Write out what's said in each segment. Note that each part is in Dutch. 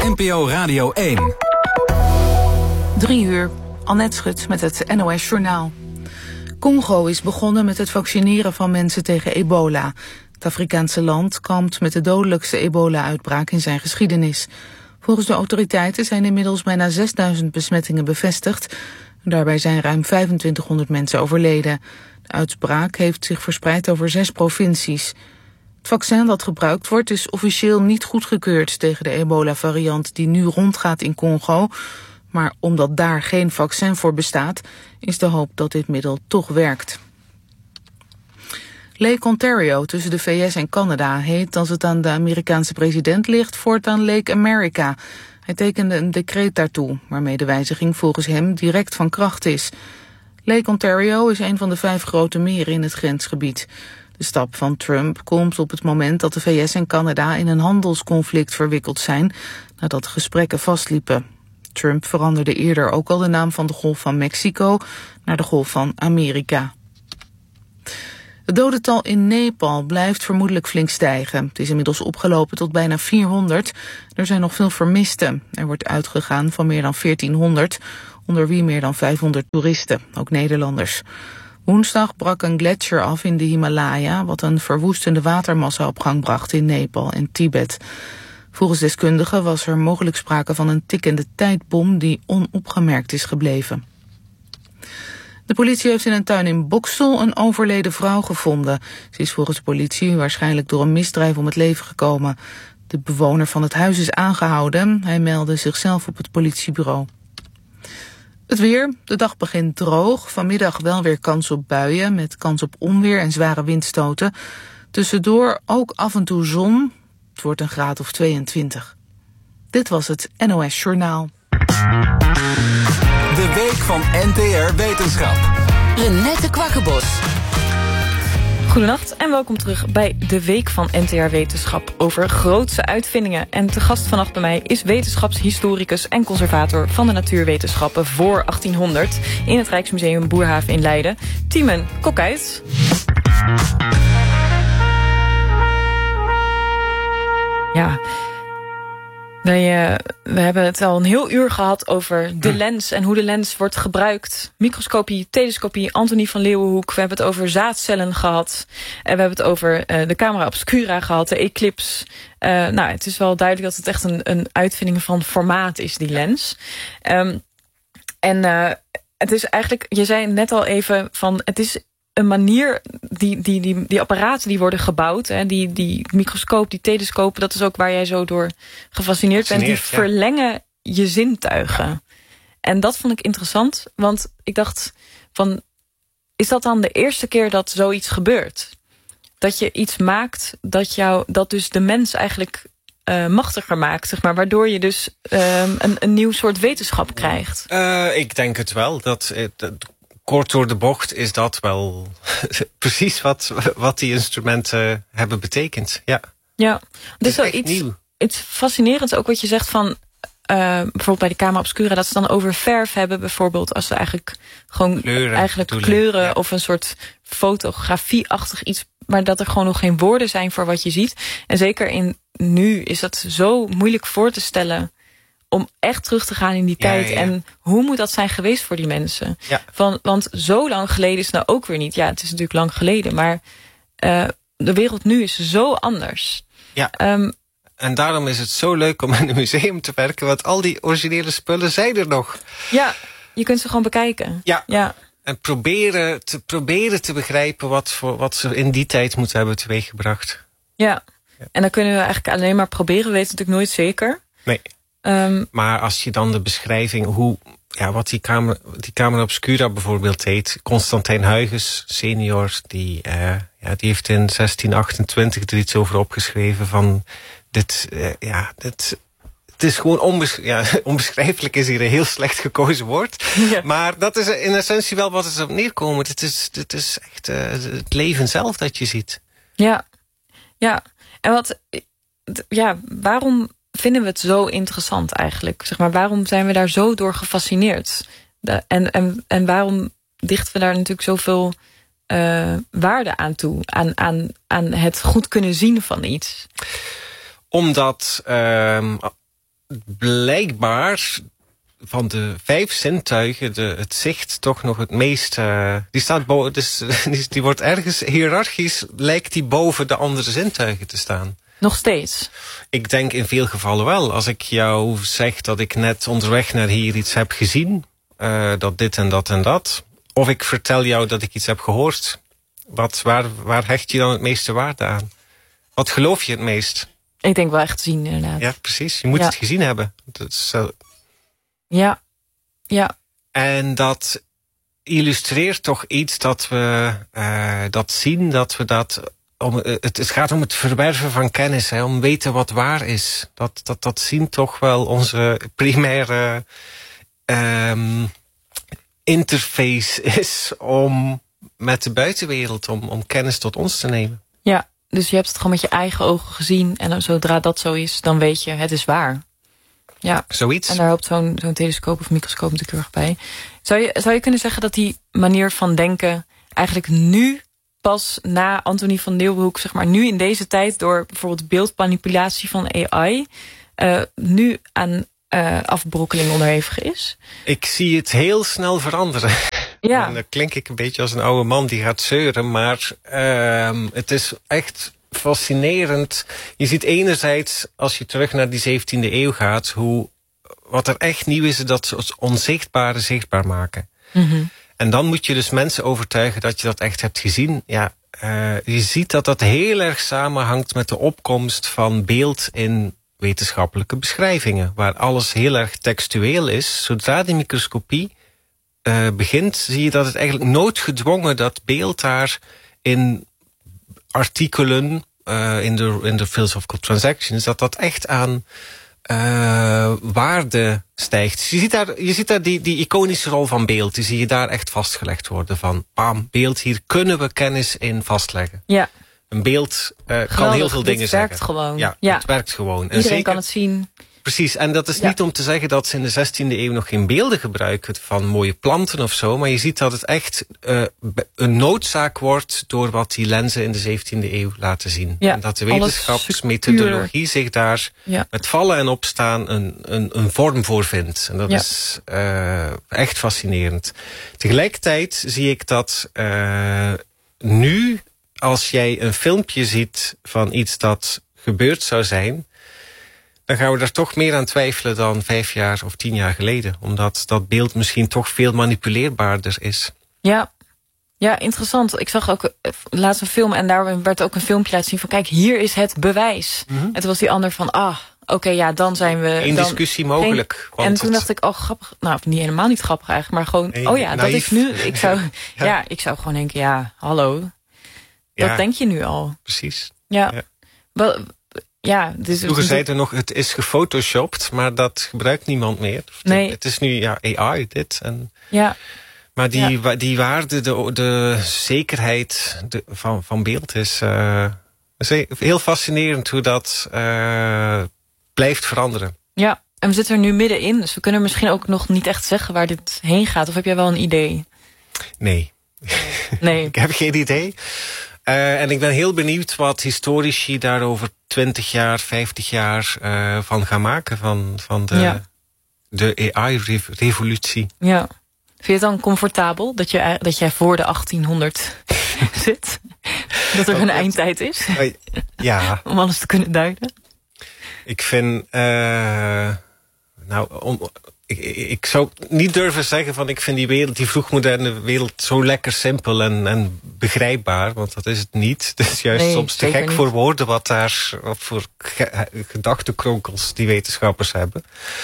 NPO Radio 1. 3 uur, Annette Schut met het NOS Journaal. Congo is begonnen met het vaccineren van mensen tegen ebola. Het Afrikaanse land kampt met de dodelijkste ebola-uitbraak in zijn geschiedenis. Volgens de autoriteiten zijn inmiddels bijna 6000 besmettingen bevestigd. Daarbij zijn ruim 2500 mensen overleden. De uitbraak heeft zich verspreid over 6 provincies. Het vaccin dat gebruikt wordt is officieel niet goedgekeurd tegen de ebola-variant die nu rondgaat in Congo. Maar omdat daar geen vaccin voor bestaat, is de hoop dat dit middel toch werkt. Lake Ontario tussen de VS en Canada heet, als het aan de Amerikaanse president ligt, voortaan Lake America. Hij tekende een decreet daartoe, waarmee de wijziging volgens hem direct van kracht is. Lake Ontario is een van de 5 grote meren in het grensgebied. De stap van Trump komt op het moment dat de VS en Canada in een handelsconflict verwikkeld zijn, nadat gesprekken vastliepen. Trump veranderde eerder ook al de naam van de Golf van Mexico naar de Golf van Amerika. Het dodental in Nepal blijft vermoedelijk flink stijgen. Het is inmiddels opgelopen tot bijna 400. Er zijn nog veel vermisten. Er wordt uitgegaan van meer dan 1400, onder wie meer dan 500 toeristen, ook Nederlanders. Woensdag brak een gletsjer af in de Himalaya, wat een verwoestende watermassa op gang bracht in Nepal en Tibet. Volgens deskundigen was er mogelijk sprake van een tikkende tijdbom die onopgemerkt is gebleven. De politie heeft in een tuin in Bokstel een overleden vrouw gevonden. Ze is volgens de politie waarschijnlijk door een misdrijf om het leven gekomen. De bewoner van het huis is aangehouden. Hij meldde zichzelf op het politiebureau. Het weer. De dag begint droog. Vanmiddag wel weer kans op buien met kans op onweer en zware windstoten. Tussendoor ook af en toe zon. Het wordt een graad of 22. Dit was het NOS Journaal. De week van NTR Wetenschap. Renette Kwakkenbos. Goedenacht en welkom terug bij de Week van NTR Wetenschap over grootse uitvindingen. En te gast vannacht bij mij is wetenschapshistoricus en conservator van de natuurwetenschappen voor 1800... in het Rijksmuseum Boerhaven in Leiden, Tiemen Kokkuyt. Ja, we hebben het al een heel uur gehad over de lens en hoe de lens wordt gebruikt. Microscopie, telescopie, Antonie van Leeuwenhoek. We hebben het over zaadcellen gehad. En we hebben het over de camera obscura gehad, de eclipse. Het is wel duidelijk dat het echt een uitvinding van formaat is, die lens. Het is eigenlijk, je zei net al even van, het is een manier, die apparaten die worden gebouwd, hè, die microscoop, die telescopen, dat is ook waar jij zo door gefascineerd bent. Die verlengen je zintuigen. Ja. En dat vond ik interessant, want ik dacht van, is dat dan de eerste keer dat zoiets gebeurt? Dat je iets maakt dat dus de mens eigenlijk machtiger maakt, zeg maar, waardoor je dus een nieuw soort wetenschap krijgt. Ik denk het wel. Kort door de bocht is dat wel precies wat die instrumenten hebben betekend. Ja, dus wel iets fascinerends ook wat je zegt van bijvoorbeeld bij de camera obscura, dat ze dan over verf hebben bijvoorbeeld, als ze eigenlijk gewoon kleuren of een soort fotografie-achtig iets, maar dat er gewoon nog geen woorden zijn voor wat je ziet. En zeker nu is dat zo moeilijk voor te stellen om echt terug te gaan in die tijd. Ja. En hoe moet dat zijn geweest voor die mensen? Ja. Want zo lang geleden is het nou ook weer niet. Ja, het is natuurlijk lang geleden. Maar de wereld nu is zo anders. Ja. En daarom is het zo leuk om in een museum te werken. Want al die originele spullen zijn er nog. Ja, je kunt ze gewoon bekijken. Ja. En proberen te begrijpen wat ze in die tijd moeten hebben teweeggebracht. Ja. En dan kunnen we eigenlijk alleen maar proberen. We weten natuurlijk nooit zeker. Nee. Maar als je dan de beschrijving, wat die camera obscura bijvoorbeeld heet, Constantijn Huygens senior, die heeft in 1628 er iets over opgeschreven van dit. Het is gewoon onbeschrijfelijk is hier een heel slecht gekozen woord. Ja. Maar dat is in essentie wel wat het op neerkomt. Het is echt het leven zelf dat je ziet. Ja. En waarom vinden we het zo interessant eigenlijk? Zeg maar, waarom zijn we daar zo door gefascineerd? En waarom dichten we daar natuurlijk zoveel waarde aan toe? Aan het goed kunnen zien van iets? Omdat blijkbaar van de 5 zintuigen het zicht toch nog het meest... die staat boven, dus die wordt ergens hiërarchisch, lijkt die boven de andere zintuigen te staan. Nog steeds? Ik denk in veel gevallen wel. Als ik jou zeg dat ik net onderweg naar hier iets heb gezien, dat dit en dat en dat, of ik vertel jou dat ik iets heb gehoord, waar hecht je dan het meeste waarde aan? Wat geloof je het meest? Ik denk wel echt zien, inderdaad. Ja, precies. Je moet het gezien hebben. Dat is zo. Ja. En dat illustreert toch iets dat we dat zien, dat we dat... Het gaat om het verwerven van kennis, om weten wat waar is. Dat zien toch wel onze primaire interface is om met de buitenwereld, om kennis tot ons te nemen. Ja, dus je hebt het gewoon met je eigen ogen gezien en zodra dat zo is, dan weet je, het is waar. Ja, zoiets. En daar helpt zo'n telescoop of microscoop natuurlijk erg bij. Zou je kunnen zeggen dat die manier van denken eigenlijk nu pas na Antonie van Leeuwenhoek, zeg maar, nu in deze tijd door bijvoorbeeld beeldmanipulatie van AI, nu aan afbrokkeling onderhevig is? Ik zie het heel snel veranderen. Ja. En dan klink ik een beetje als een oude man die gaat zeuren, maar het is echt fascinerend. Je ziet enerzijds, als je terug naar die 17e eeuw gaat, wat er echt nieuw is dat ze het onzichtbare zichtbaar maken. Mm-hmm. En dan moet je dus mensen overtuigen dat je dat echt hebt gezien. Ja, je ziet dat heel erg samenhangt met de opkomst van beeld in wetenschappelijke beschrijvingen, waar alles heel erg textueel is. Zodra die microscopie begint, zie je dat het eigenlijk noodgedwongen dat beeld daar in artikelen, in de Philosophical Transactions, dat echt aan waarde stijgt. Je ziet daar die iconische rol van beeld, die zie je daar echt vastgelegd worden. Van, beeld, hier kunnen we kennis in vastleggen. Ja. Een beeld kan heel veel dingen zeggen. Het werkt gewoon. Ja, het werkt gewoon. Iedereen zeker kan het zien. Precies, en dat is niet om te zeggen dat ze in de 16e eeuw nog geen beelden gebruiken van mooie planten of zo, maar je ziet dat het echt een noodzaak wordt door wat die lenzen in de 17e eeuw laten zien. Ja, en dat de wetenschapsmethodologie zich daar met vallen en opstaan een vorm voor vindt. En dat is echt fascinerend. Tegelijkertijd zie ik dat nu, als jij een filmpje ziet van iets dat gebeurd zou zijn, dan gaan we daar toch meer aan twijfelen dan 5 jaar of 10 jaar geleden. Omdat dat beeld misschien toch veel manipuleerbaarder is. Ja, interessant. Ik zag ook laatst een film en daar werd ook een filmpje laten zien van, kijk, hier is het bewijs. Mm-hmm. En toen was die ander van, oké, dan zijn we... Eén discussie mogelijk. En toen dacht ik, grappig. Nou, niet helemaal niet grappig eigenlijk, maar gewoon, dat is nu... Ik zou gewoon denken, hallo. Dat denk je nu al. Precies. Ja. Dus vroeger zeiden we nog, het is gefotoshopt, maar dat gebruikt niemand meer. Nee. Het is nu AI, dit. Maar die waarde, de zekerheid van beeld is heel fascinerend hoe dat blijft veranderen. Ja, en we zitten er nu middenin, dus we kunnen misschien ook nog niet echt zeggen waar dit heen gaat. Of heb jij wel een idee? Nee. Ik heb geen idee. En ik ben heel benieuwd wat historici daar over 20 jaar, 50 jaar van gaan maken. Van de AI-revolutie. Ja. Vind je het dan comfortabel dat jij voor de 1800 zit? Dat er een eindtijd is? Ja. Om alles te kunnen duiden? Ik vind... Ik zou niet durven zeggen van ik vind die vroegmoderne wereld zo lekker simpel en begrijpbaar, want dat is het niet. Het is juist soms te gek voor woorden wat voor gedachtenkronkels die wetenschappers hebben.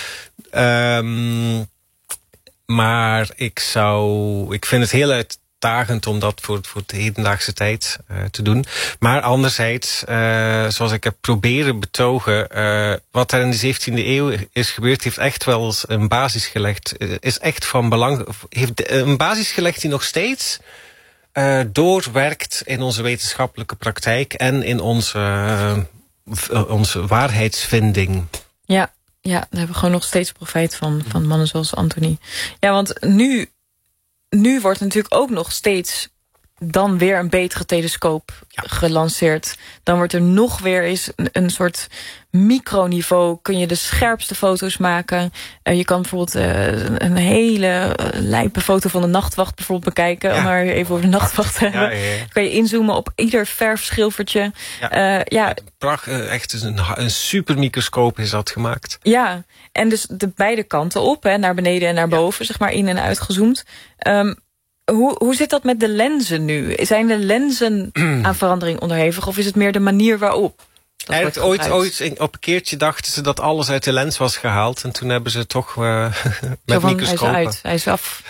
Maar ik vind het heel uitdagend om dat voor de hedendaagse tijd te doen. Maar anderzijds, zoals ik heb proberen betogen, wat er in de 17e eeuw is gebeurd, heeft echt wel een basis gelegd. Is echt van belang. Heeft een basis gelegd die nog steeds doorwerkt in onze wetenschappelijke praktijk en in onze waarheidsvinding. Ja, daar hebben we gewoon nog steeds profijt van mannen zoals Antonie. Ja, want nu wordt natuurlijk ook nog steeds dan weer een betere telescoop gelanceerd. Dan wordt er nog weer eens een soort microniveau. Kun je de scherpste foto's maken. Je kan bijvoorbeeld een hele lijpe foto van de nachtwacht bijvoorbeeld bekijken. Om maar even over de nachtwacht te hebben. Kan je inzoomen op ieder verfschilfertje. Echt een supermicroscoop is dat gemaakt. Ja, en dus de beide kanten op. Naar beneden en naar boven, zeg maar in- en uitgezoomd. Hoe zit dat met de lenzen nu? Zijn de lenzen aan verandering onderhevig? Of is het meer de manier waarop? Ooit op een keertje dachten ze dat alles uit de lens was gehaald. En toen hebben ze toch met microscopen. Hij is af.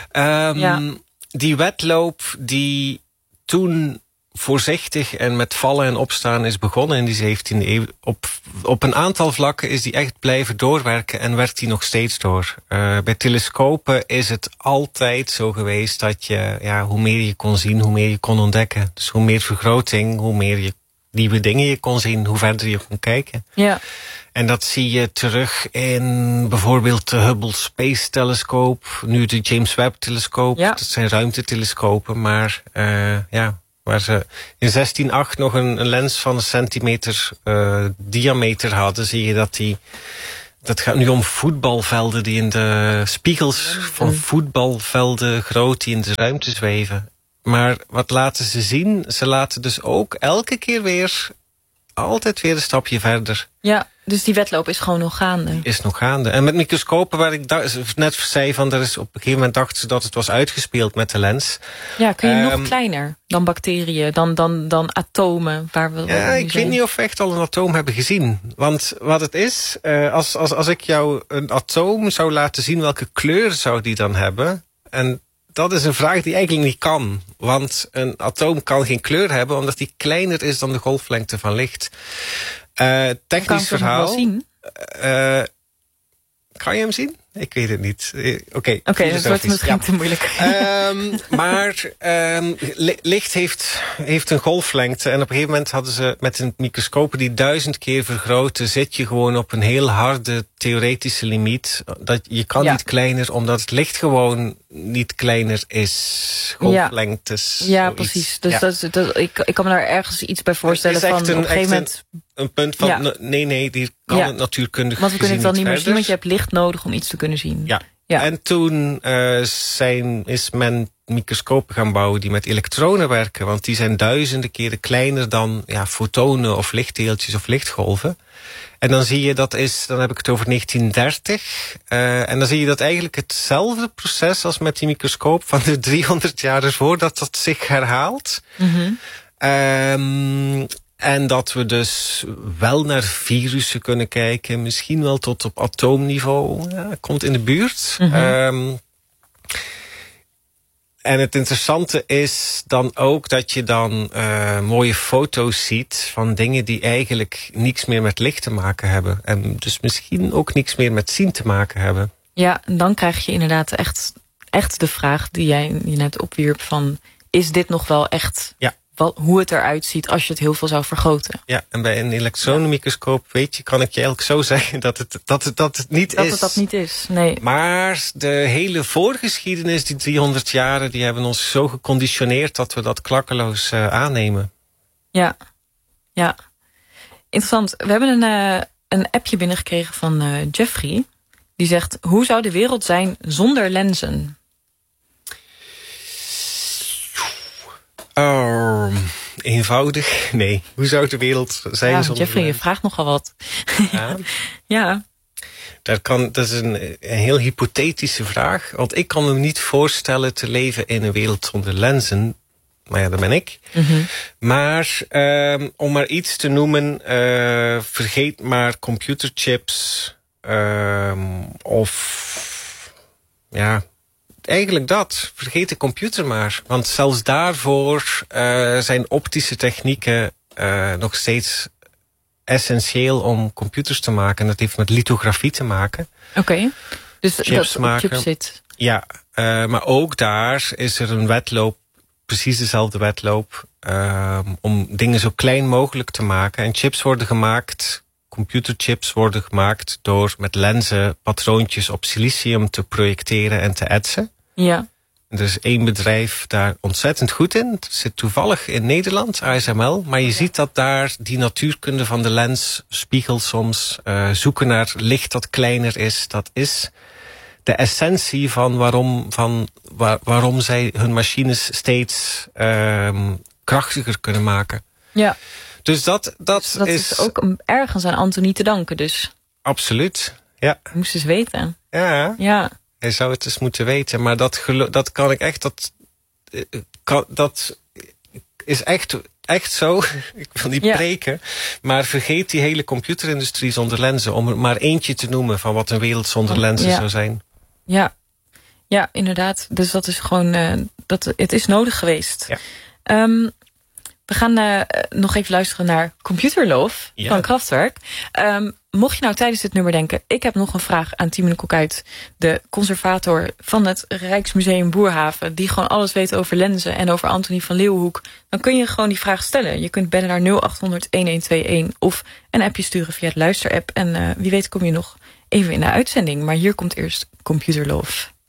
Die wedloop die toen voorzichtig en met vallen en opstaan is begonnen in die 17e eeuw. Op een aantal vlakken is die echt blijven doorwerken en werkt die nog steeds door. Bij telescopen is het altijd zo geweest dat je, hoe meer je kon zien, hoe meer je kon ontdekken. Dus hoe meer vergroting, hoe meer je nieuwe dingen je kon zien, hoe verder je kon kijken. Ja. En dat zie je terug in bijvoorbeeld de Hubble Space Telescoop, nu de James Webb Telescoop. Ja. Dat zijn ruimtetelescopen, maar waar ze in 1608 nog een lens van een centimeter diameter hadden, zie je dat gaat nu om voetbalvelden die in de spiegels van voetbalvelden groot die in de ruimte zweven. Maar wat laten ze zien? Ze laten dus ook elke keer weer altijd weer een stapje verder. Ja, dus die wedloop is gewoon nog gaande. Is nog gaande. En met microscopen, waar ik net zei van, er is op een gegeven moment dachten ze dat het was uitgespeeld met de lens. Ja, kun je nog kleiner dan bacteriën, dan atomen? Ik weet niet of we echt al een atoom hebben gezien. Want wat het is, als ik jou een atoom zou laten zien, welke kleur zou die dan hebben? En dat is een vraag die eigenlijk niet kan. Want een atoom kan geen kleur hebben, omdat die kleiner is dan de golflengte van licht. Technisch verhaal. Kan je hem wel zien? Kan je hem zien? Ik weet het niet. Oké, dat wordt misschien te moeilijk. Maar licht heeft een golflengte. En op een gegeven moment hadden ze met een microscoop die 1000 keer vergroten, zit je gewoon op een heel harde theoretische limiet. Dat je kan niet kleiner, omdat het licht gewoon niet kleiner is. Golflengtes. Ja, precies. Dus ik kan me daar ergens iets bij voorstellen van op een gegeven moment. Een punt van, nee, die kan het natuurkundig want we kunnen het dan niet meer verder zien, want je hebt licht nodig om iets te kunnen zien. Ja. En toen is men microscopen gaan bouwen die met elektronen werken. Want die zijn duizenden keren kleiner dan fotonen of lichtdeeltjes of lichtgolven. En dan zie je, dan heb ik het over 1930. En dan zie je dat eigenlijk hetzelfde proces als met die microscoop van de 300 jaar ervoor, dat zich herhaalt. Mm-hmm. En dat we dus wel naar virussen kunnen kijken. Misschien wel tot op atoomniveau. Komt in de buurt. Mm-hmm. En het interessante is dan ook dat je dan mooie foto's ziet van dingen die eigenlijk niks meer met licht te maken hebben. En dus misschien ook niks meer met zien te maken hebben. Ja, en dan krijg je inderdaad echt de vraag die jij net opwierp van, is dit nog wel echt hoe het eruit ziet als je het heel veel zou vergroten? Ja, en bij een elektronenmicroscoop, kan ik je eigenlijk zo zeggen dat het niet is. Dat niet is, nee. Maar de hele voorgeschiedenis, die 300 jaren, die hebben ons zo geconditioneerd dat we dat klakkeloos aannemen. Ja. Interessant. We hebben een appje binnengekregen van Jeffrey. Die zegt, hoe zou de wereld zijn zonder lenzen? Eenvoudig? Nee. Hoe zou de wereld zijn zonder Jeffrey, je vraagt nogal wat. Ja. Dat is een heel hypothetische vraag. Want ik kan me niet voorstellen te leven in een wereld zonder lenzen. Maar dat ben ik. Mm-hmm. Maar om maar iets te noemen, vergeet maar computerchips. Eigenlijk dat. Vergeet de computer maar. Want zelfs daarvoor zijn optische technieken nog steeds essentieel om computers te maken. En dat heeft met lithografie te maken. Oké. Dus chips dat op chips zit. Ja, maar ook daar is er een wedloop, precies dezelfde wedloop, om dingen zo klein mogelijk te maken. En chips worden gemaakt, computerchips worden gemaakt door met lenzen patroontjes op silicium te projecteren en te etsen. Ja. Er is 1 bedrijf daar ontzettend goed in. Het zit toevallig in Nederland, ASML. Maar je ziet dat daar die natuurkunde van de lens, spiegel soms, zoeken naar licht dat kleiner is. Dat is de essentie van waarom zij hun machines steeds krachtiger kunnen maken. Ja. Dus dat is ook ergens aan Anthony te danken dus. Absoluut, ja. Je moest eens weten. Ja. Hij zou het eens moeten weten, maar dat kan ik echt, dat is echt zo. Ik wil niet preken, maar vergeet die hele computerindustrie zonder lenzen, om er maar eentje te noemen van wat een wereld zonder lenzen zou zijn. Ja, inderdaad. Dus dat is gewoon, het is nodig geweest. Ja. We gaan nog even luisteren naar Computer Love van Kraftwerk. Mocht je nou tijdens dit nummer denken, ik heb nog een vraag aan Timon Kokuit, de conservator van het Rijksmuseum Boerhaven, die gewoon alles weet over lenzen en over Anthony van Leeuwenhoek, dan kun je gewoon die vraag stellen. Je kunt bellen naar 0800-1121 of een appje sturen via het luisterapp. En wie weet kom je nog even in de uitzending. Maar hier komt eerst Computer Love.